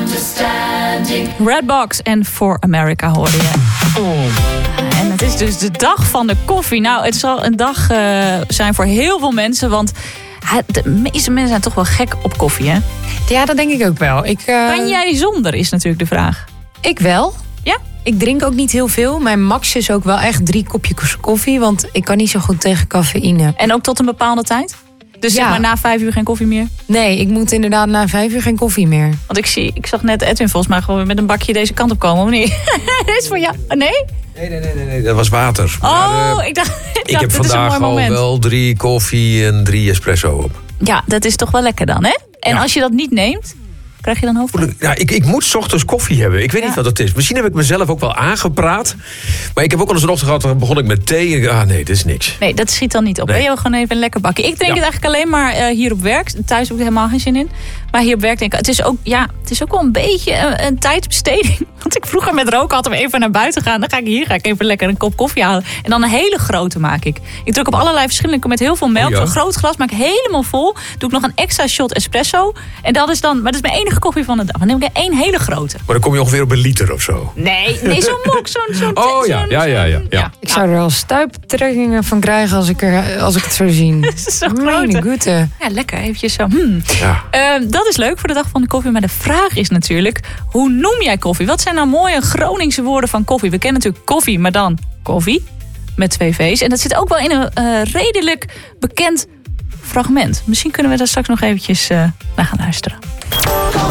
Redbox en For America hoorde je. En het is dus de dag van de koffie. Nou, het zal een dag zijn voor heel veel mensen, want de meeste mensen zijn toch wel gek op koffie, hè? Ja, dat denk ik ook wel. Kan jij zonder, is natuurlijk de vraag. Ik wel. Ja? Ik drink ook niet heel veel. Mijn max is ook wel echt 3 kopjes koffie, want ik kan niet zo goed tegen cafeïne. En ook tot een bepaalde tijd? Dus zeg maar na 5 uur geen koffie meer? Nee, ik moet inderdaad na 5 uur geen koffie meer. Want ik zag net Edwin volgens mij gewoon met een bakje deze kant op komen, of niet? Dit is voor jou. Nee? Nee, dat was water. Maar, ik dacht ik heb dit is een mooi vandaag al moment. wel 3 koffie en 3 espresso op. Ja, dat is toch wel lekker dan, hè? En als je dat niet neemt, krijg je dan hoofdpijn? Ja, ik moet 's ochtends koffie hebben. Ik weet niet wat het is. Misschien heb ik mezelf ook wel aangepraat. Maar ik heb ook al eens een ochtend gehad, dan begon ik met thee. En dit is niks. Nee, dat schiet dan niet op. Nee. Je wil gewoon even een lekker bakje. Ik drink het eigenlijk alleen maar hier op werk. Thuis heb ik helemaal geen zin in. Maar hier op werk denk ik, het is ook wel een beetje een tijdbesteding. Want ik vroeger met roken altijd even naar buiten gaan. Dan ga ik even lekker een kop koffie halen. En dan een hele grote maak ik. Ik druk op allerlei verschillende met heel veel melk. Zo'n groot glas maak ik helemaal vol. Doe ik nog een extra shot espresso. En dat is dan, maar dat is mijn enige koffie van de dag. Dan neem ik 1 hele grote. Maar dan kom je ongeveer op 1 liter of zo. Nee, zo'n mok. Ja. Ik zou er al stuiptrekkingen van krijgen als ik het zo zie. Dat is zo Mijn goede. Ja, lekker. Eventjes zo. Ja. Dat is leuk voor de dag van de koffie. Maar de vraag is natuurlijk, hoe noem jij koffie? Wat zijn nou mooie Groningse woorden van koffie? We kennen natuurlijk koffie, maar dan koffie. Met 2 V's. En dat zit ook wel in een redelijk bekend fragment. Misschien kunnen we daar straks nog eventjes naar gaan luisteren.